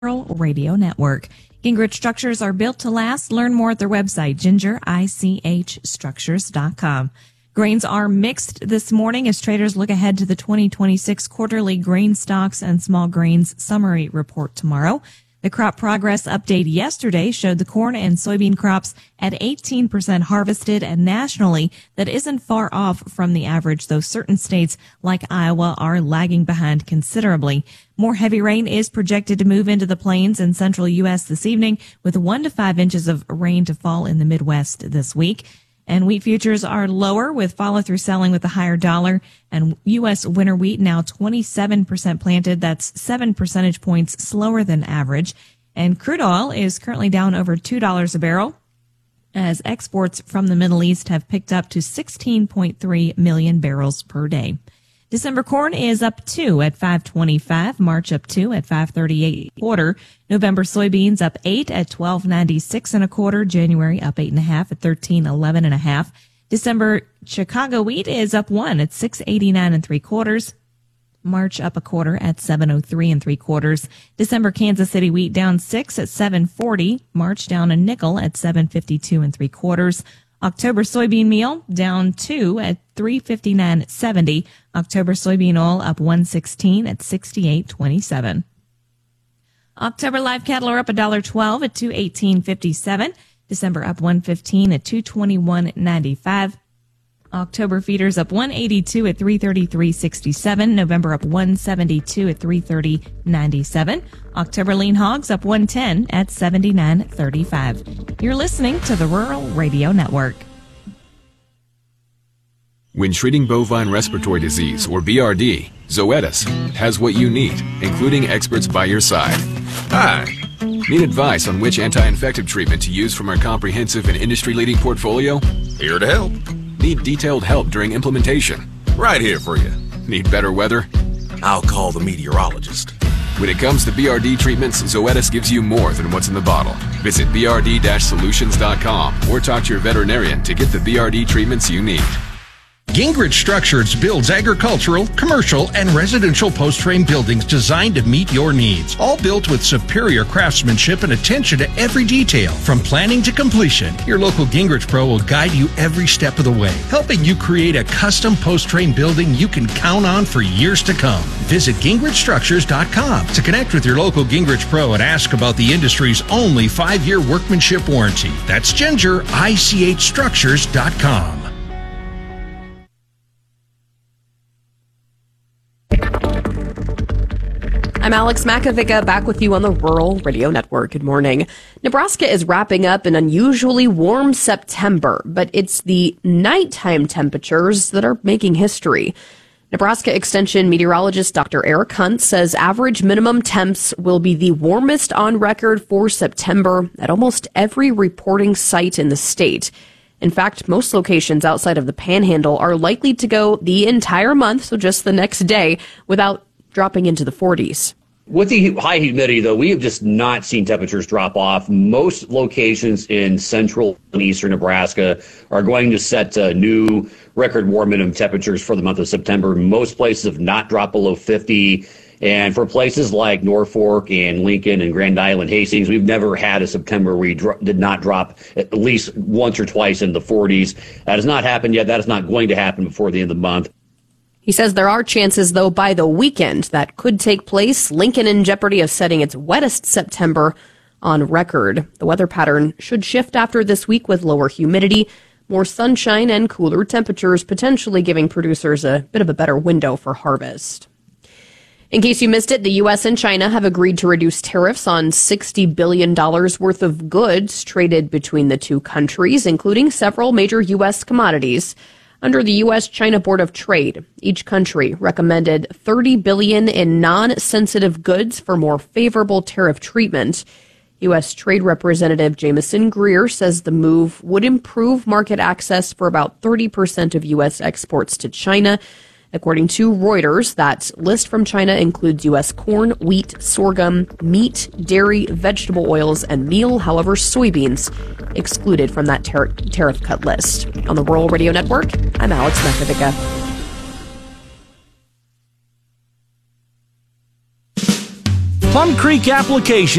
Rural Radio Network. Gingrich structures are built to last. Learn more at their website, gingerichstructures.com. Grains are mixed this morning as traders look ahead to the 2026 quarterly grain stocks and small grains summary report tomorrow. The crop progress update yesterday showed the corn and soybean crops at 18% harvested, and nationally that isn't far off from the average, though certain states like Iowa are lagging behind considerably. More heavy rain is projected to move into the plains and central U.S. this evening, with 1 to 5 inches of rain to fall in the Midwest this week. And wheat futures are lower with follow-through selling with a higher dollar. And U.S. winter wheat now 27% planted. That's 7 percentage points slower than average. And crude oil is currently down over $2 a barrel as exports from the Middle East have picked up to 16.3 million barrels per day. December corn is up 2 at $5.25. March up 2 at $5.38 a quarter. November soybeans up 8 at $12.96 and a quarter. January up 8.5 at $13.11 and a half. December Chicago wheat is up 1 at $6.89 and 3/4. March up a quarter at $7.03 and 3/4. December Kansas City wheat down 6 at $7.40. March down a nickel at $7.52 and 3/4. October soybean meal down 2 at $3.59.70. October soybean oil up 1.16 at $68.27. October live cattle are up $1.12 at $218.57. December up 1.15 at $221.95. October feeders up 182 at $333.67. November up 172 at $330.97. October lean hogs up 110 at $79.35. You're listening to the Rural Radio Network. When treating bovine respiratory disease, or BRD, Zoetis has what you need, including experts by your side. Hi. Need advice on which anti-infective treatment to use from our comprehensive and industry-leading portfolio? Here to help. Need detailed help during implementation? Right here for you. Need better weather? I'll call the meteorologist. When it comes to BRD treatments, Zoetis gives you more than what's in the bottle. Visit brd-solutions.com or talk to your veterinarian to get the BRD treatments you need. Gingrich Structures builds agricultural, commercial, and residential post-frame buildings designed to meet your needs. All built with superior craftsmanship and attention to every detail. From planning to completion, your local Gingrich Pro will guide you every step of the way, helping you create a custom post-frame building you can count on for years to come. Visit gingrichstructures.com to connect with your local Gingrich Pro and ask about the industry's only 5-year workmanship warranty. That's gingerichstructures.com. I'm Alex Makovica, back with you on the Rural Radio Network. Good morning. Nebraska is wrapping up an unusually warm September, but it's the nighttime temperatures that are making history. Nebraska Extension meteorologist Dr. Eric Hunt says average minimum temps will be the warmest on record for September at almost every reporting site in the state. In fact, most locations outside of the Panhandle are likely to go the entire month, so just the next day, without dropping into the 40s. With the high humidity, though, we have just not seen temperatures drop off. Most locations in central and eastern Nebraska are going to set new record warm minimum temperatures for the month of September. Most places have not dropped below 50. And for places like Norfolk and Lincoln and Grand Island, Hastings, we've never had a September where we did not drop at least once or twice in the 40s. That has not happened yet. That is not going to happen before the end of the month. He says there are chances, though, by the weekend that could take place. Lincoln in jeopardy of setting its wettest September on record. The weather pattern should shift after this week with lower humidity, more sunshine, and cooler temperatures, potentially giving producers a bit of a better window for harvest. In case you missed it, the U.S. and China have agreed to reduce tariffs on $60 billion worth of goods traded between the two countries, including several major U.S. commodities. Under the U.S.-China Board of Trade, each country recommended $30 billion in non-sensitive goods for more favorable tariff treatment. U.S. Trade Representative Jamieson Greer says the move would improve market access for about 30% of U.S. exports to China. According to Reuters, that list from China includes U.S. corn, wheat, sorghum, meat, dairy, vegetable oils, and meal. However, soybeans excluded from that tariff cut list. On the Rural Radio Network, I'm Alex Makovica. Plum Creek application